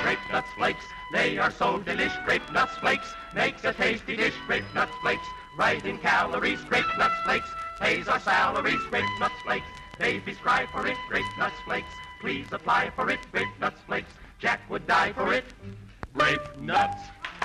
Grape Nuts Flakes. They are so delish. Grape Nuts Flakes makes a tasty dish. Grape Nuts Flakes, right in calories. Grape Nuts Flakes pays our salaries. Grape Nuts Flakes, babies cry for it. Grape Nuts Flakes, please apply for it. Grape Nuts Flakes, Jack would die for it. Grape Nuts.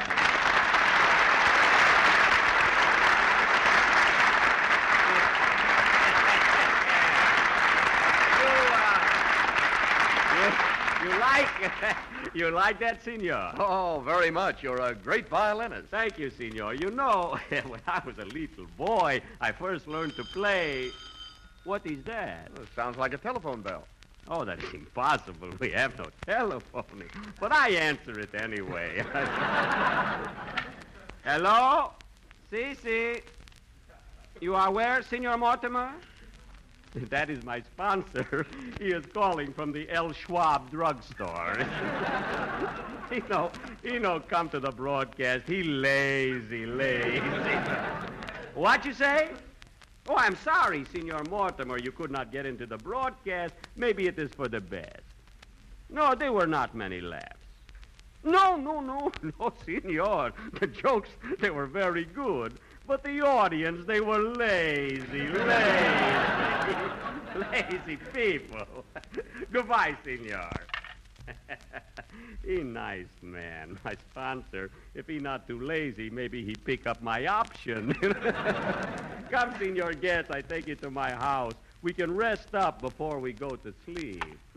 You like that, senor? Oh, very much. You're a great violinist. Thank you, senor. You know, when I was a little boy, I first learned to play... What is that? Well, sounds like a telephone bell. Oh, that is impossible. We have no telephone. But I answer it anyway. Hello? Si. You are where, Senor Mortimer? That is my sponsor. He is calling from the El Schwab drugstore. He no come to the broadcast. He lazy. What you say? Oh, I'm sorry, Senor Mortimer. You could not get into the broadcast. Maybe it is for the best. No, there were not many laughs. No, senor. The jokes, they were very good. But the audience, they were lazy people. Goodbye, senor. He nice man. My sponsor, if he not too lazy, maybe he pick up my option. Come, senor, guest, I take you to my house. We can rest up before we go to sleep.